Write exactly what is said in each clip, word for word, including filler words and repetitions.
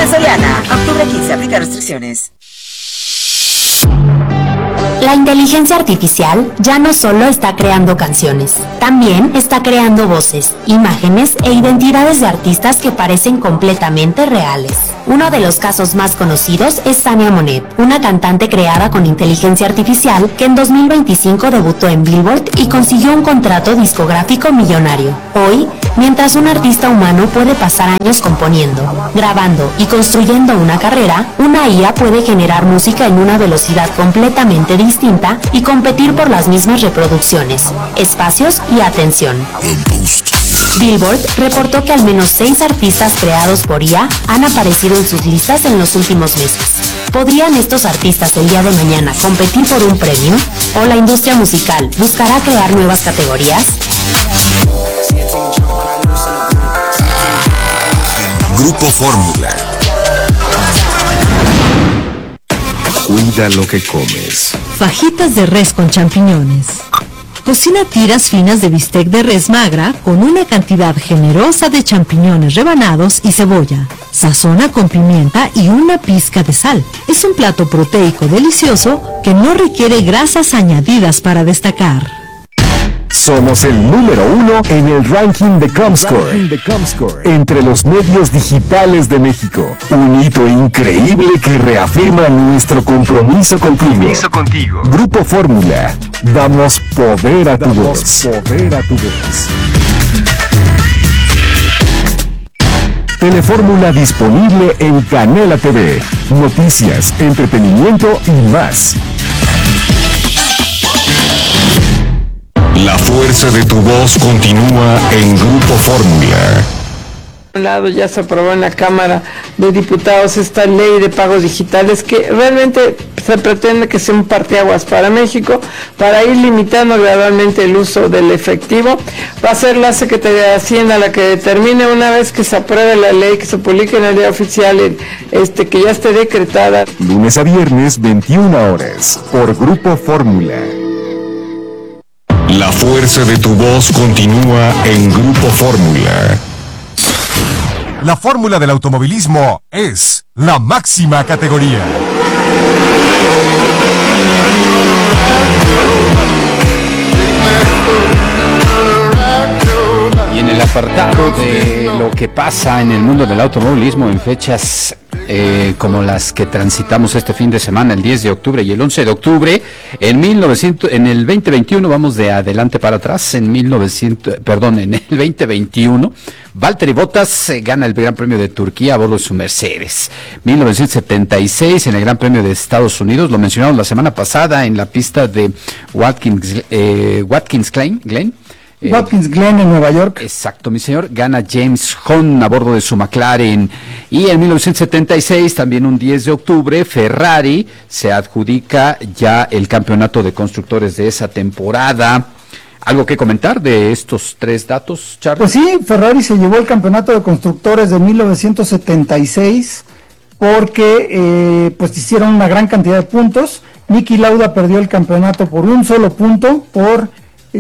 Soriana, octubre quince, aplica restricciones. La inteligencia artificial ya no solo está creando canciones, también está creando voces, imágenes e identidades de artistas que parecen completamente reales. Uno de los casos más conocidos es Tania Monet, una cantante creada con inteligencia artificial que en dos mil veinticinco debutó en Billboard y consiguió un contrato discográfico millonario. Hoy, mientras un artista humano puede pasar años componiendo, grabando y construyendo una carrera, una I A puede generar música en una velocidad completamente distinta y competir por las mismas reproducciones, espacios y atención. Billboard reportó que al menos seis artistas creados por I A han aparecido en sus listas en los últimos meses. ¿Podrían estos artistas el día de mañana competir por un premio? ¿O la industria musical buscará crear nuevas categorías? Grupo Fórmula. Cuida lo que comes. Fajitas de res con champiñones. Cocina tiras finas de bistec de res magra con una cantidad generosa de champiñones rebanados y cebolla. Sazona con pimienta y una pizca de sal. Es un plato proteico delicioso que no requiere grasas añadidas para destacar. Somos el número uno en el ranking de Comscore, entre los medios digitales de México. Un hito increíble que reafirma nuestro compromiso contigo. Compromiso contigo. Grupo Fórmula, damos poder a tu voz. Poder a tu voz. Telefórmula disponible en Canela T V. Noticias, entretenimiento y más. La fuerza de tu voz continúa en Grupo Fórmula. Por un lado, ya se aprobó en la Cámara de Diputados esta ley de pagos digitales que realmente se pretende que sea un parteaguas para México para ir limitando gradualmente el uso del efectivo. Va a ser la Secretaría de Hacienda la que determine, una vez que se apruebe la ley, que se publique en el Diario Oficial, este, que ya esté decretada. Lunes a viernes, veintiuna horas, por Grupo Fórmula. La fuerza de tu voz continúa en Grupo Fórmula. La fórmula del automovilismo es la máxima categoría. Y en el apartado de lo que pasa en el mundo del automovilismo en fechas eh, como las que transitamos este fin de semana, el diez de octubre y el once de octubre, en mil novecientos, en el veinte veintiuno, vamos de adelante para atrás, en mil novecientos, perdón, en el veinte veintiuno, Valtteri Bottas eh, gana el Gran Premio de Turquía a bordo de su Mercedes. mil novecientos setenta y seis, en el Gran Premio de Estados Unidos, lo mencionaron la semana pasada en la pista de Watkins, eh, Watkins Glen, Glen. Eh, Watkins Glen en Nueva York. Exacto, mi señor. Gana James Hunt a bordo de su McLaren. Y en mil novecientos setenta y seis, también un diez de octubre, Ferrari se adjudica ya el campeonato de constructores de esa temporada. ¿Algo que comentar de estos tres datos, Charlie? Pues sí, Ferrari se llevó el campeonato de constructores de mil novecientos setenta y seis porque eh, pues hicieron una gran cantidad de puntos. Niki Lauda perdió el campeonato por un solo punto, por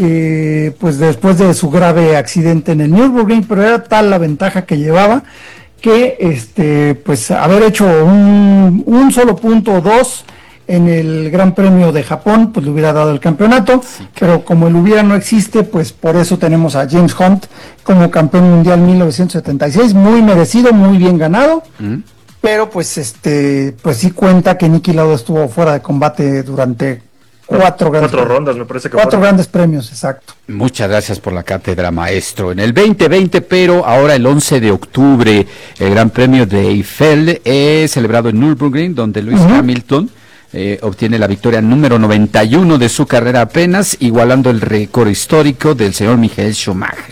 Eh, pues después de su grave accidente en el Nürburgring, pero era tal la ventaja que llevaba que este pues haber hecho un, un solo punto o dos en el Gran Premio de Japón pues le hubiera dado el campeonato, sí, pero como el hubiera no existe, pues por eso tenemos a James Hunt como campeón mundial mil novecientos setenta y seis, muy merecido, muy bien ganado. ¿Mm? Pero pues este pues sí cuenta que Niki Lauda estuvo fuera de combate durante Cuatro, grandes cuatro rondas, me parece que Cuatro fueron. grandes premios, exacto. Muchas gracias por la cátedra, maestro. En el veinte veinte, pero ahora el once de octubre, el Gran Premio de Eiffel es celebrado en Nürburgring, donde Lewis uh-huh. Hamilton eh, obtiene la victoria número noventa y uno de su carrera apenas, igualando el récord histórico del señor Michael Schumacher.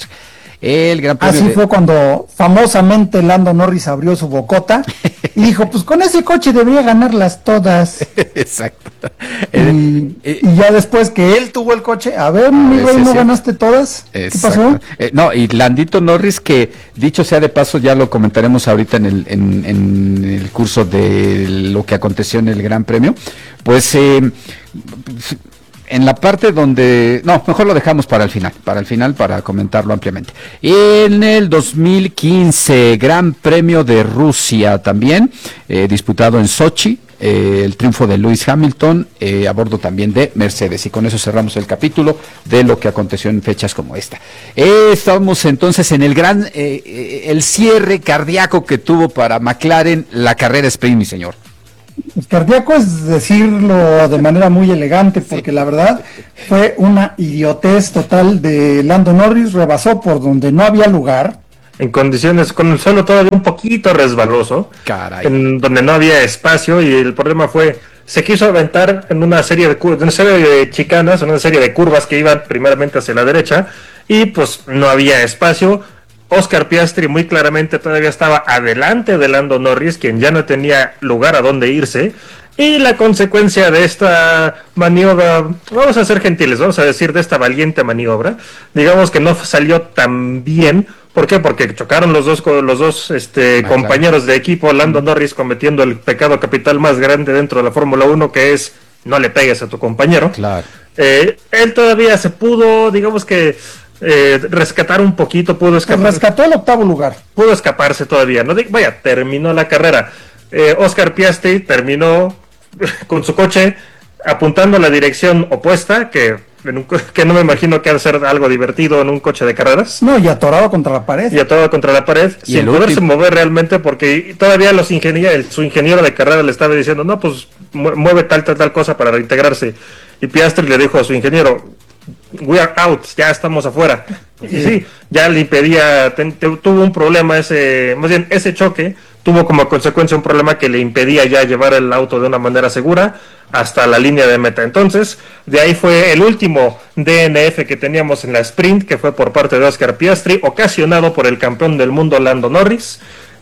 El Gran Premio Así de... fue cuando famosamente Lando Norris abrió su bocota y dijo, pues con ese coche debería ganarlas todas. Exacto. Y, eh, eh, y ya después que él tuvo el coche, a ver, mi güey, ¿no ganaste todas? Exacto. ¿Qué pasó? Eh, no, y Landito Norris, que dicho sea de paso, ya lo comentaremos ahorita en el, en, en el curso de lo que aconteció en el Gran Premio, pues... Eh, en la parte donde... No, mejor lo dejamos para el final, para el final, para comentarlo ampliamente. En el dos mil quince, Gran Premio de Rusia también, eh, disputado en Sochi, eh, el triunfo de Lewis Hamilton, eh, a bordo también de Mercedes. Y con eso cerramos el capítulo de lo que aconteció en fechas como esta. Eh, estamos entonces en el gran, eh, eh, el cierre cardíaco que tuvo para McLaren la carrera sprint, mi señor. El cardíaco es decirlo de manera muy elegante, porque sí, la verdad fue una idiotez total de Lando Norris, rebasó por donde no había lugar. En condiciones, con el suelo todavía un poquito resbaloso, Caray. En donde no había espacio, y el problema fue, se quiso aventar en una serie de, una serie de chicanas, en una serie de curvas que iban primeramente hacia la derecha, y pues no había espacio. Oscar Piastri muy claramente todavía estaba adelante de Lando Norris, quien ya no tenía lugar a donde irse, y la consecuencia de esta maniobra, vamos a ser gentiles, vamos a decir de esta valiente maniobra, digamos que no salió tan bien. ¿Por qué? Porque chocaron los dos los dos este, ah, compañeros claro. de equipo, Lando Norris cometiendo el pecado capital más grande dentro de la Fórmula uno, que es no le pegues a tu compañero. Claro. Eh, él todavía se pudo, digamos que Eh, rescatar un poquito, pudo escapar. Rescató el octavo lugar. Pudo escaparse todavía, no vaya, terminó la carrera. Eh, Oscar Piastri terminó con su coche apuntando a la dirección opuesta, que, en un, que no me imagino que ha de ser algo divertido en un coche de carreras. No, y atorado contra la pared. Y atorado contra la pared, y sin poderse último... mover realmente, porque todavía los ingenieros, su ingeniero de carrera le estaba diciendo, no, pues mueve tal, tal, tal cosa para reintegrarse. Y Piastri le dijo a su ingeniero, we are out, ya estamos afuera. Y sí, ya le impedía, te, te, tuvo un problema ese, más bien ese choque tuvo como consecuencia un problema que le impedía ya llevar el auto de una manera segura hasta la línea de meta. Entonces, de ahí fue el último D N F que teníamos en la sprint, que fue por parte de Oscar Piastri, ocasionado por el campeón del mundo Lando Norris,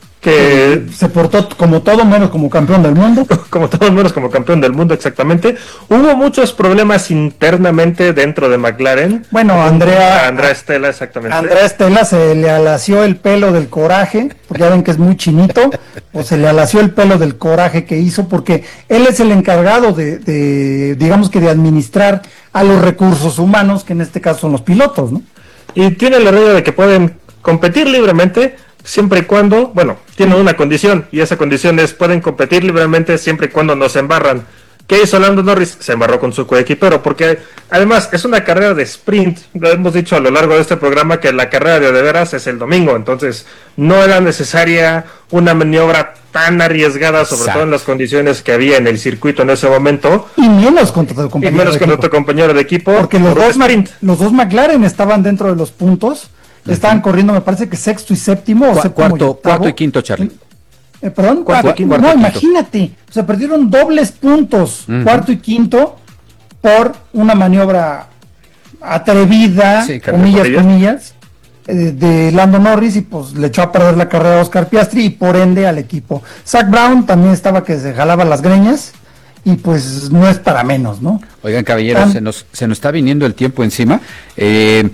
que se portó como todo menos como campeón del mundo. Como todo menos como campeón del mundo, exactamente. Hubo muchos problemas internamente dentro de McLaren. Bueno, Andrea... Andrea Stella, exactamente. Andrea Stella se le alació el pelo del coraje, porque ya ven que es muy chinito, o se le alació el pelo del coraje que hizo, porque él es el encargado de, de, digamos que de administrar a los recursos humanos, que en este caso son los pilotos, ¿no? Y tiene la regla de que pueden competir libremente, siempre y cuando, bueno, tienen una condición, y esa condición es, pueden competir libremente siempre y cuando no se embarran. ¿Qué hizo Lando Norris? Se embarró con su coequipero, porque además es una carrera de sprint. Lo hemos dicho a lo largo de este programa que la carrera de de veras es el domingo, entonces no era necesaria una maniobra tan arriesgada, sobre Exacto. todo en las condiciones que había en el circuito en ese momento. Y menos contra tu compañero, y menos contra tu compañero de equipo. Porque los, por dos, los dos McLaren estaban dentro de los puntos. Estaban corriendo, me parece que sexto y séptimo. Cu- o séptimo cuarto, y cuarto y quinto, Charlie. Eh, perdón, cuarto, cuarto, cuarto, no, quinto. imagínate. O sea, perdieron dobles puntos, uh-huh. cuarto y quinto, por una maniobra atrevida, sí, comillas, comillas, eh, de Lando Norris, y pues le echó a perder la carrera a Oscar Piastri y por ende al equipo. Zach Brown también estaba que se jalaba las greñas. Y pues no es para menos, ¿no? Oigan, caballeros, se nos, se nos está viniendo el tiempo encima. Eh,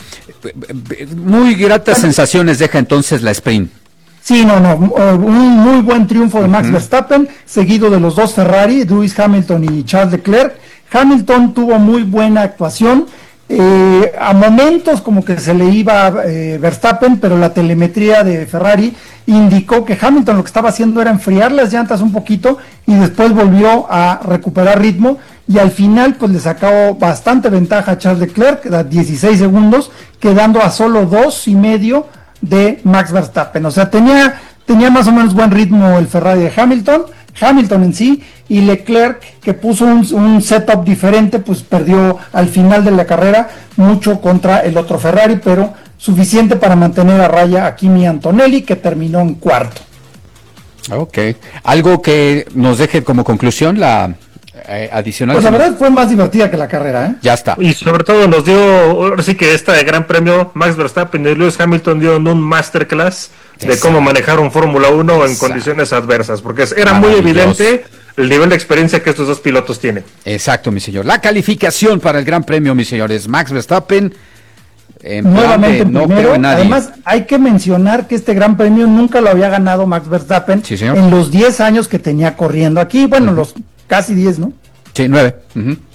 muy gratas sensaciones deja entonces la sprint. Sí, no, no, un muy buen triunfo de Max uh-huh. Verstappen, seguido de los dos Ferrari, Lewis Hamilton y Charles Leclerc. Hamilton tuvo muy buena actuación, eh, a momentos como que se le iba eh, Verstappen, pero la telemetría de Ferrari indicó que Hamilton lo que estaba haciendo era enfriar las llantas un poquito y después volvió a recuperar ritmo, y al final pues le sacó bastante ventaja a Charles Leclerc, a dieciséis segundos, quedando a solo dos y medio de Max Verstappen. O sea, tenía, tenía más o menos buen ritmo el Ferrari de Hamilton, Hamilton en sí, y Leclerc, que puso un, un setup diferente, pues perdió al final de la carrera mucho contra el otro Ferrari, pero suficiente para mantener a raya a Kimi Antonelli, que terminó en cuarto. Ok. ¿Algo que nos deje como conclusión la eh, adicional? Pues la verdad fue más divertida que la carrera, ¿eh? Ya está. Y sobre todo nos dio, ahora sí que este gran premio, Max Verstappen y Lewis Hamilton dieron un masterclass de Exacto. cómo manejar un Fórmula uno en Exacto. condiciones adversas, porque era muy evidente el nivel de experiencia que estos dos pilotos tienen. Exacto, mi señor. La calificación para el Gran Premio, mis señores. Max Verstappen, en nuevamente de, no primero. en Además, hay que mencionar que este Gran Premio nunca lo había ganado Max Verstappen sí, señor. en los diez años que tenía corriendo aquí. Bueno, uh-huh. los casi diez, ¿no? Sí, nueve. Uh-huh.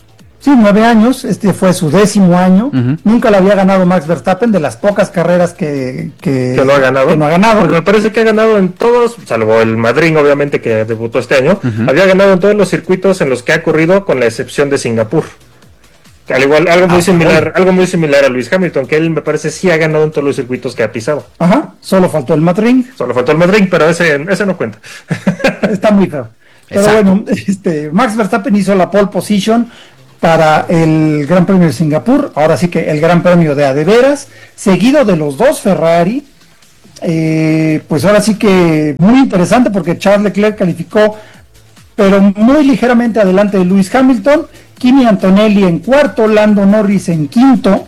Sí, nueve años, este fue su décimo año, Ujú. nunca lo había ganado Max Verstappen, de las pocas carreras que, que, Que no ha ganado. que no ha ganado. Porque me parece que ha ganado en todos, salvo el Madrid, obviamente, que debutó este año. Ujú. Había ganado en todos los circuitos en los que ha corrido, con la excepción de Singapur. Al igual, algo muy Ah, similar, algo muy similar a Lewis Hamilton, que él me parece sí ha ganado en todos los circuitos que ha pisado. Ajá, solo faltó el Madrid, Solo faltó el Madrid, pero ese, ese no cuenta. está muy feo. Pero Exacto. bueno, este, Max Verstappen hizo la pole position para el Gran Premio de Singapur, ahora sí que el Gran Premio de a de veras, seguido de los dos Ferrari. Eh, pues ahora sí que muy interesante porque Charles Leclerc calificó, pero muy ligeramente adelante de Lewis Hamilton, Kimi Antonelli en cuarto, Lando Norris en quinto,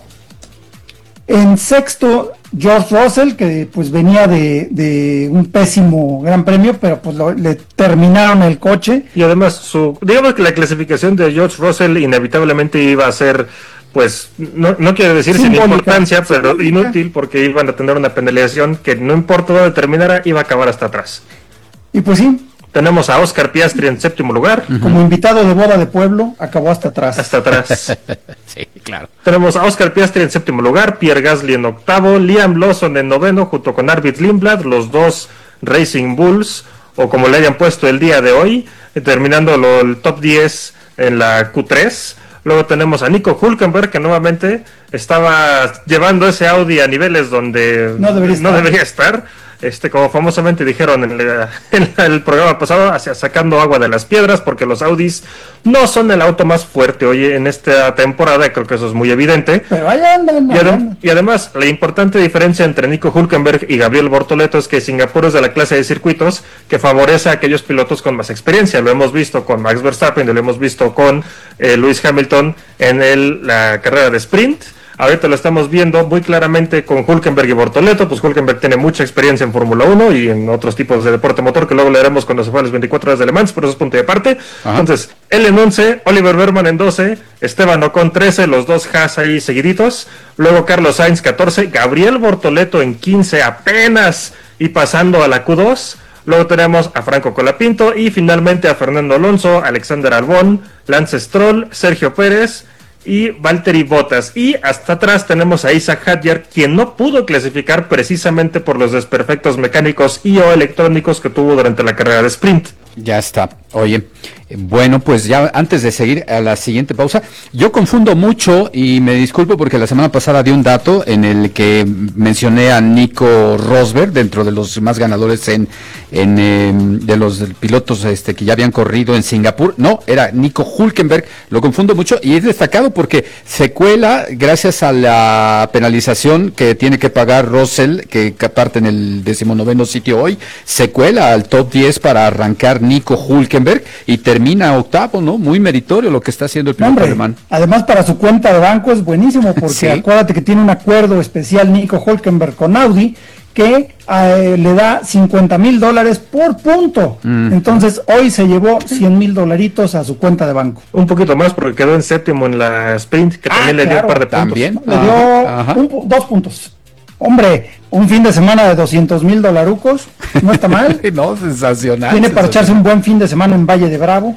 en sexto George Russell, que pues venía de, de un pésimo Gran Premio, pero pues lo- le terminaron el coche. Y además, su, digamos que la clasificación de George Russell inevitablemente iba a ser, pues, no, no quiero decir sin Simbólica. importancia, pero Simbólica. inútil, porque iban a tener una penalización que no importa dónde terminara, iba a acabar hasta atrás. Y pues sí, Tenemos a Oscar Piastri en séptimo lugar, como invitado de boda de pueblo, acabó hasta atrás. hasta atrás. Sí, claro. Tenemos a Oscar Piastri en séptimo lugar, Pierre Gasly en octavo, Liam Lawson en noveno, junto con Arvid Lindblad, los dos Racing Bulls, o como le hayan puesto el día de hoy, eh, terminando lo- el top diez en la Q tres. Luego tenemos a Nico Hülkenberg, que nuevamente estaba llevando ese Audi a niveles donde No debería estar. debería estar. Este, como famosamente dijeron en, la- en el programa pasado, hacia sacando agua de las piedras, porque los Audis no son el auto más fuerte hoy en esta temporada, creo que eso es muy evidente. Pero ahí andan, Y, ahí adem- andan. y además, la importante diferencia entre Nico Hülkenberg y Gabriel Bortoleto es que Singapur es de la clase de circuitos que favorece a aquellos pilotos con más experiencia. Lo hemos visto con Max Verstappen, lo hemos visto con eh, Lewis Hamilton en el- la carrera de sprint. Ahorita lo estamos viendo muy claramente con Hülkenberg y Bortoleto. Pues Hülkenberg tiene mucha experiencia en Fórmula uno y en otros tipos de deporte motor que luego le haremos cuando se fue a las veinticuatro horas de Le Mans, pero eso es punto y aparte. Ajá. Entonces, él en once, Oliver Berman en doce, Esteban Ocon trece, los dos Haas ahí seguiditos. Luego Carlos Sainz catorce, Gabriel Bortoleto en quince, apenas y pasando a la Q dos. Luego tenemos a Franco Colapinto y finalmente a Fernando Alonso, Alexander Albon, Lance Stroll, Sergio Pérez y Valtteri Bottas. Y hasta atrás tenemos a Isaac Hadjar, quien no pudo clasificar precisamente por los desperfectos mecánicos y o electrónicos que tuvo durante la carrera de sprint. Ya está. Oye, eh, bueno, pues ya antes de seguir a la siguiente pausa, yo confundo mucho y me disculpo porque la semana pasada di un dato en el que mencioné a Nico Rosberg dentro de los más ganadores en, en eh, de los pilotos este que ya habían corrido en Singapur. No, era Nico Hülkenberg. Lo confundo mucho y es destacado porque se cuela gracias a la penalización que tiene que pagar Russell, que parte en el decimonoveno sitio hoy, se cuela al top diez para arrancar Nico Hülkenberg y termina octavo, ¿no? Muy meritorio lo que está haciendo el No, piloto hombre, alemán. además para su cuenta de banco es buenísimo porque Sí. acuérdate que tiene un acuerdo especial Nico Hülkenberg con Audi que eh, le da cincuenta mil dólares por punto. Mm. Entonces hoy se llevó cien mil dolaritos a su cuenta de banco. Un poquito más porque quedó en séptimo en la sprint, que Ah, también le dio claro, un par de puntos. también. Le dio Ajá, ajá. un pu- dos puntos. Hombre, un fin de semana de doscientos mil dolarucos, no está mal. No, sensacional. Tiene para sensacional. echarse un buen fin de semana en Valle de Bravo.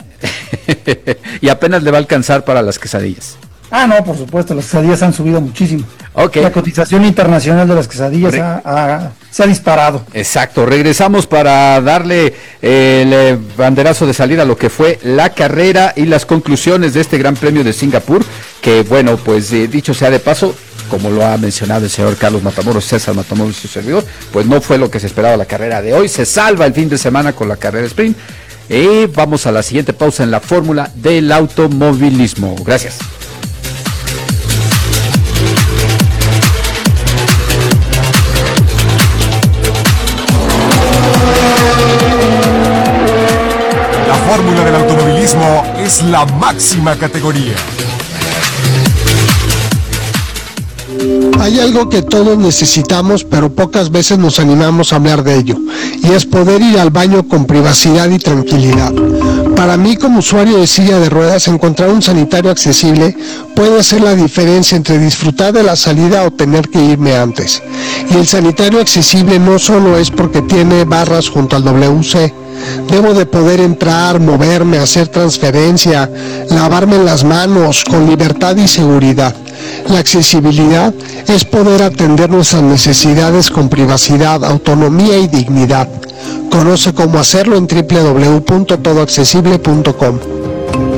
Y apenas le va a alcanzar para las quesadillas. Ah, no, por supuesto, las quesadillas han subido muchísimo. Ok. La cotización internacional de las quesadillas Re- ha- ha- se ha disparado. Exacto, regresamos para darle eh, el eh, banderazo de salida a lo que fue la carrera y las conclusiones de este Gran Premio de Singapur, que bueno, pues eh, dicho sea de paso, como lo ha mencionado el señor Carlos Matamoros, César Matamoros y su servidor, pues no fue lo que se esperaba la carrera de hoy, se salva el fin de semana con la carrera sprint y vamos a la siguiente pausa en la fórmula del automovilismo. Gracias. La fórmula del automovilismo es la máxima categoría. Hay algo que todos necesitamos, pero pocas veces nos animamos a hablar de ello, y es poder ir al baño con privacidad y tranquilidad. Para mí, como usuario de silla de ruedas, encontrar un sanitario accesible puede hacer la diferencia entre disfrutar de la salida o tener que irme antes. Y el sanitario accesible no solo es porque tiene barras junto al W C, Debo de poder entrar, moverme, hacer transferencia, lavarme las manos con libertad y seguridad. La accesibilidad es poder atender nuestras necesidades con privacidad, autonomía y dignidad. Conoce cómo hacerlo en doble u doble u doble u punto todo accesible punto com.